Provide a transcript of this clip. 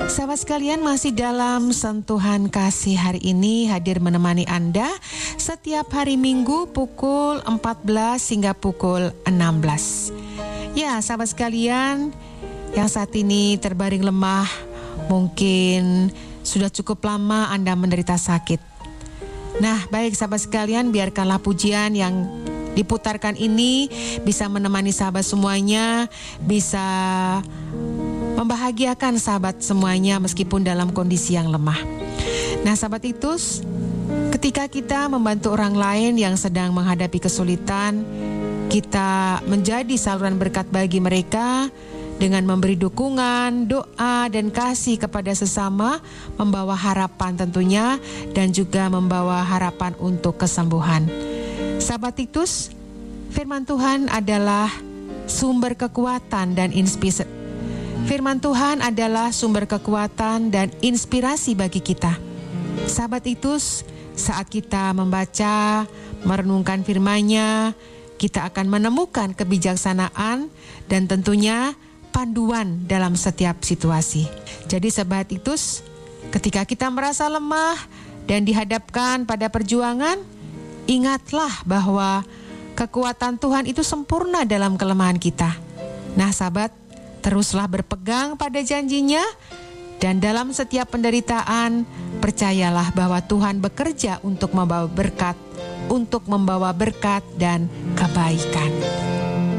Sahabat sekalian, masih dalam sentuhan kasih hari ini hadir menemani Anda setiap hari Minggu pukul 14 hingga pukul 16. Ya, sahabat sekalian yang saat ini terbaring lemah, mungkin sudah cukup lama Anda menderita sakit. Nah, baik sahabat sekalian, biarkanlah pujian yang diputarkan ini bisa menemani sahabat semuanya, bisa membahagiakan sahabat semuanya meskipun dalam kondisi yang lemah. Nah, sahabat Titus, ketika kita membantu orang lain yang sedang menghadapi kesulitan, kita menjadi saluran berkat bagi mereka dengan memberi dukungan, doa, dan kasih kepada sesama, membawa harapan tentunya, dan juga membawa harapan untuk kesembuhan. Sahabat Titus, firman Tuhan adalah sumber kekuatan dan inspirasi. Firman Tuhan adalah sumber kekuatan dan inspirasi bagi kita. Sahabat Titus, saat kita membaca, merenungkan firman-Nya, kita akan menemukan kebijaksanaan dan tentunya panduan dalam setiap situasi. Jadi sahabat Titus, ketika kita merasa lemah dan dihadapkan pada perjuangan, ingatlah bahwa kekuatan Tuhan itu sempurna dalam kelemahan kita. Nah sahabat, teruslah berpegang pada janjinya, dan dalam setiap penderitaan, percayalah bahwa Tuhan bekerja untuk membawa berkat dan kebaikan.